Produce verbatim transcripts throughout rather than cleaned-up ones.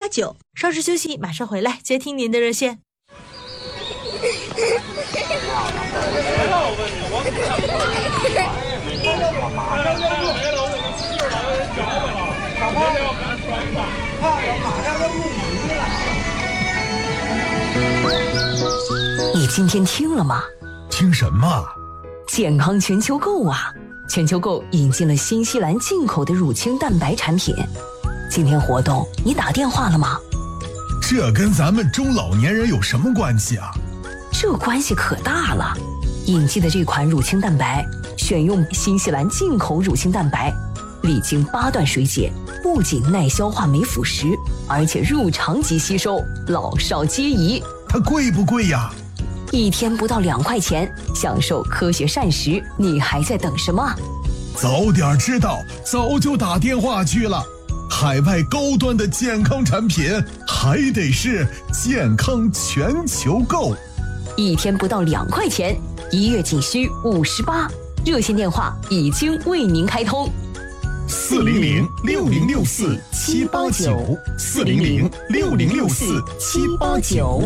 九。稍事休息，马上回来接听您的热线。 你今天听了吗？ 听什么？ 健康全球购啊！全球购引进了新西兰进口的乳清蛋白产品。今天活动你打电话了吗？ 这跟咱们中老年人有什么关系啊？ 这关系可大了。引进的这款乳清蛋白选用新西兰进口乳清蛋白，历经八段水解，不仅耐消化没腐蚀，而且入肠即吸收，老少皆宜。 它贵不贵呀？ 一天不到两块钱，享受科学膳食，你还在等什么？ 早点知道，早就打电话去了。海外高端的健康产品，还得是健康全球购。 一天不到两块钱，一月仅需五十八。热线电话已经为您开通。 四零零六零六四七八九，四零零六零六四七八九。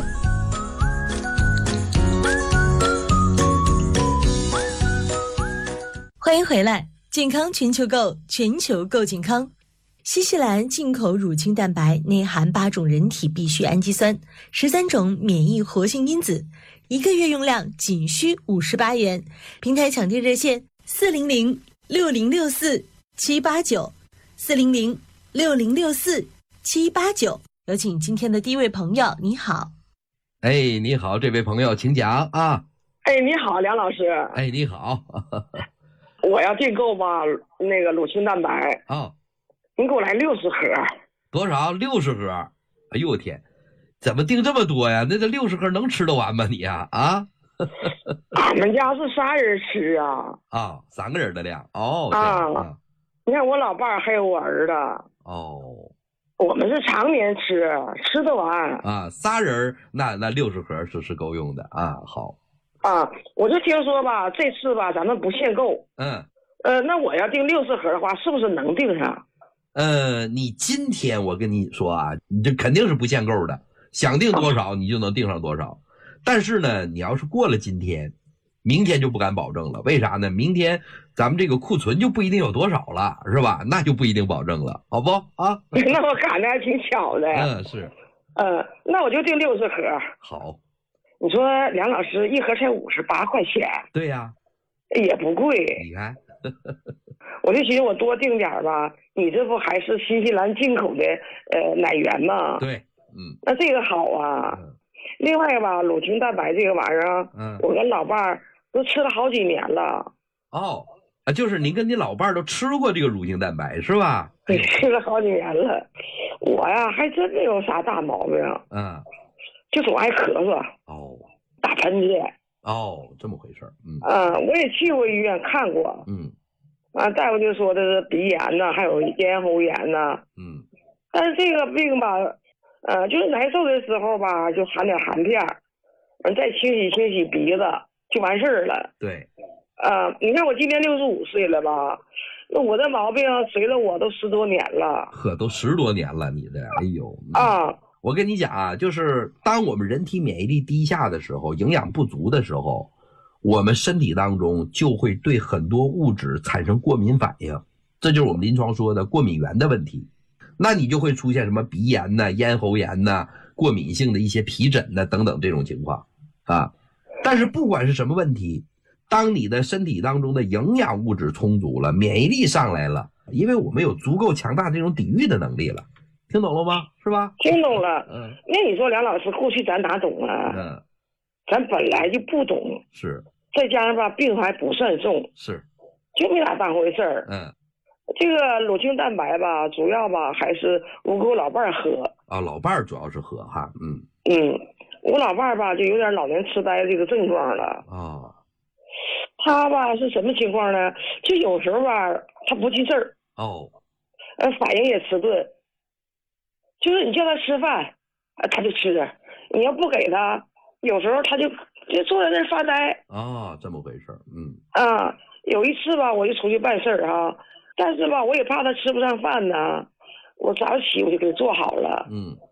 欢迎回来，健康全球购，全球购健康。新西兰进口乳清蛋白内含八种人体必需氨基酸，十三种免疫活性因子，一个月用量仅需五十八元。平台抢订热线四零零六零六四七八九，四零零六零六四七八九。有请今天的第一位朋友，你好。 哎，你好，这位朋友，请讲啊。 哎，你好，梁老师。 哎，你好。 我要订购吧，那个乳清蛋白啊、哦， 你给我来六十盒。 多少？六十盒？哎呦我天，怎么订这么多呀？那这六十盒能吃得完吗你呀？啊？ 俺们家是仨人吃啊。 啊，三个人的量哦。 啊， 啊你看我老伴儿还有我儿子。 哦， 我们是常年吃，吃得完啊。仨人那那六十盒是是够用的啊。好。 啊，我就听说吧，这次吧，咱们不限购。 嗯， 呃，那我要订六十盒的话，是不是能订上？ 呃，你今天我跟你说啊，你这肯定是不限购的，想订多少你就能订上多少。但是呢，你要是过了今天，明天就不敢保证了。为啥呢？明天咱们这个库存就不一定有多少了，是吧？那就不一定保证了，好不啊？ 那我赶的还挺巧的。 嗯，是。 呃，那我就订六十盒。 好。 你说梁老师一盒才五十八块钱？ 对呀、 啊，也不贵。 你看， 我就寻思我多订点吧，你这不还是新西兰进口的呃奶源吗？ 对，嗯， 那这个好啊。嗯、另外吧，乳清蛋白这个玩意儿，嗯，我跟老伴儿都吃了好几年了。 哦，啊，就是您跟你老伴儿都吃过这个乳清蛋白是吧？ 对，吃了好几年了。我呀，还真没有啥大毛病。 嗯。 就总爱咳嗽哦， 打喷嚏哦，这么回事嗯啊，我也去过医院看过， 嗯， 啊，大夫就说的是鼻炎呐，还有咽喉炎呐， 嗯， 但是这个病吧，呃，就是难受的时候吧，就含点含片，完再清洗清洗鼻子就完事儿了。 对， 啊，你看我今年六十五岁了吧，那我这毛病随了我都十多年了， 呵，都十多年了，你这，哎呦， 嗯、啊。 我跟你讲啊，就是当我们人体免疫力低下的时候，营养不足的时候，我们身体当中就会对很多物质产生过敏反应，这就是我们临床说的过敏源的问题。那你就会出现什么鼻炎呐、咽喉炎呐、过敏性的一些皮疹呐等等这种情况啊。但是不管是什么问题，当你的身体当中的营养物质充足了，免疫力上来了，因为我们有足够强大这种抵御的能力了。听懂了吗？是吧？ 听懂了。 嗯， 那你说梁老师，过去咱哪懂啊？ 嗯， 咱本来就不懂。 是。 再加上吧，病还不算重。 是。 就没咋当回事儿。 嗯。 这个乳清蛋白吧，主要吧还是我给我老伴儿喝。 啊，老伴儿主要是喝哈。嗯。 嗯，我老伴儿吧就有点老年痴呆这个症状了。 啊、哦。 他吧是什么情况呢？就有时候吧他不记事儿。 哦。 呃，反应也迟钝。就是你叫他吃饭，啊，他就吃；你要不给他，有时候他就就坐在那儿发呆。 啊、哦，这么回事嗯。 啊，有一次吧，我就出去办事儿哈，但是吧，我也怕他吃不上饭呢，我早起我就给他做好了。 嗯。